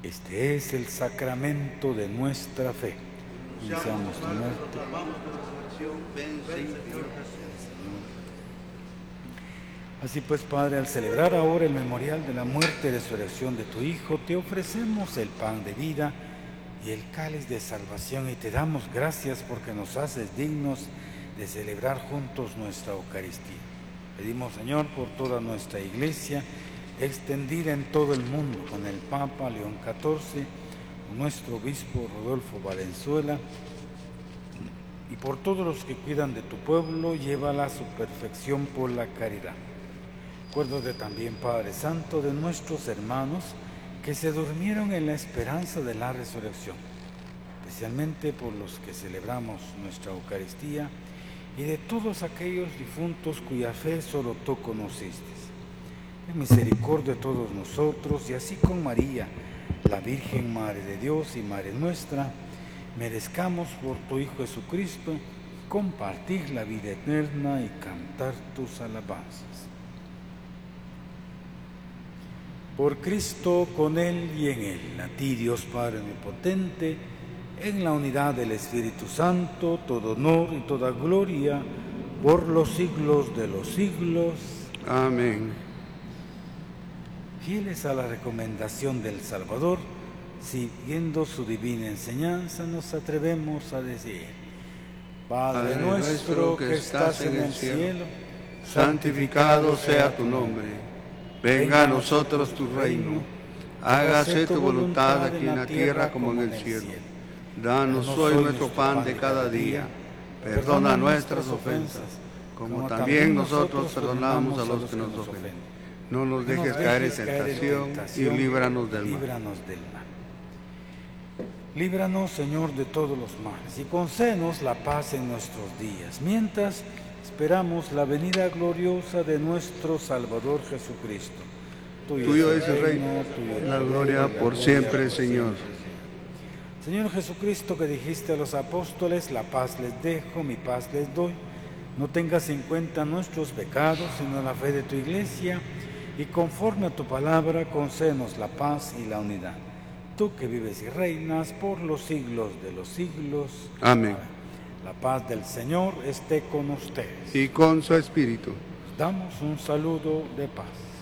Este es el sacramento de nuestra fe. Iniciamos tu muerte. Así pues, Padre, al celebrar ahora el memorial de la muerte y resurrección de tu Hijo, te ofrecemos el pan de vida y el cáliz de salvación y te damos gracias porque nos haces dignos de celebrar juntos nuestra Eucaristía. Pedimos, Señor, por toda nuestra Iglesia, extendida en todo el mundo, con el Papa León XIV, con nuestro obispo Rodolfo Valenzuela, y por todos los que cuidan de tu pueblo, llévala a su perfección por la caridad. Acuérdate también, Padre Santo, de nuestros hermanos que se durmieron en la esperanza de la resurrección, especialmente por los que celebramos nuestra Eucaristía y de todos aquellos difuntos cuya fe solo tú conociste. En misericordia de todos nosotros, y así con María, la Virgen Madre de Dios y Madre nuestra, merezcamos por tu Hijo Jesucristo compartir la vida eterna y cantar tus alabanzas. Por Cristo, con Él y en Él, a ti, Dios Padre omnipotente, en la unidad del Espíritu Santo, todo honor y toda gloria, por los siglos de los siglos. Amén. Fieles a la recomendación del Salvador, siguiendo su divina enseñanza, nos atrevemos a decir: Padre nuestro que estás en el cielo, santificado sea tu nombre. Venga a nosotros tu reino. Hágase tu voluntad aquí en la tierra como en el cielo. Danos hoy nuestro pan de cada día. Perdona nuestras ofensas, como también nosotros perdonamos a los que nos ofenden. No nos dejes caer en tentación y líbranos del mal. Líbranos, Señor, de todos los males y concédenos la paz en nuestros días, mientras esperamos la venida gloriosa de nuestro Salvador Jesucristo. Tuyo es el reino, la gloria por siempre, Señor. Señor Jesucristo, que dijiste a los apóstoles: la paz les dejo, mi paz les doy. No tengas en cuenta nuestros pecados, sino la fe de tu Iglesia, y conforme a tu palabra, concédenos la paz y la unidad. Tú que vives y reinas por los siglos de los siglos. Amén. La paz del Señor esté con ustedes. Y con su espíritu. Damos un saludo de paz.